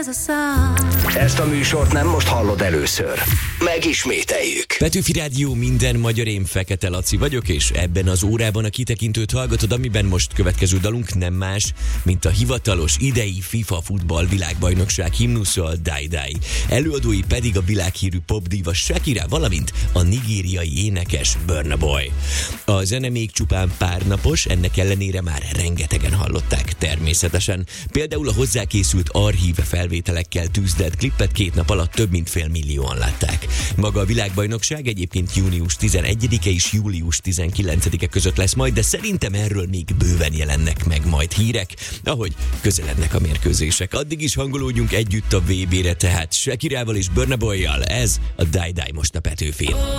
Ezt a műsort nem most hallod először. Megismételjük. Petőfi Rádió, minden magyar, én Fekete Laci vagyok, és ebben az órában a kitekintőt hallgatod, amiben most következő dalunk nem más, mint a hivatalos idei FIFA futball világbajnokság himnusza, a Die Die. Előadói pedig a világhírű popdíva Shakira, valamint a nigériai énekes Burna Boy. A zene még csupán pár napos, ennek ellenére már rengetegen hallották természetesen. Például a hozzákészült archív felvételekkel tűzdelt klippet 2 nap alatt több mint 500 000-an látták. Maga a világbajnokság egyébként június 11-e és július 19-e között lesz majd, de szerintem erről még bőven jelennek meg majd hírek, ahogy közelednek a mérkőzések. Addig is hangolódjunk együtt a VB-re, tehát Shakirával és Burna Boyjal. Ez a Die Die most a Petőfin.